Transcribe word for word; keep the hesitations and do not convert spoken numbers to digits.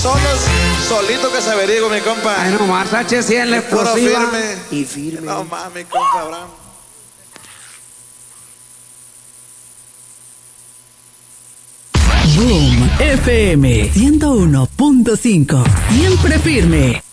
solos, solito que se averigua, mi compa. Ay, no más, H cien la Puro explosiva. firme. Y firme. No más, mi compa Abraham. Boom F M ciento uno punto cinco. Siempre firme.